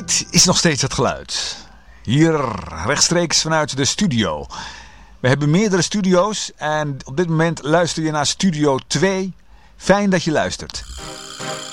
Dit is nog steeds het geluid. Hier rechtstreeks vanuit de studio. We hebben meerdere studio's en op dit moment luister je naar Studio 2. Fijn dat je luistert.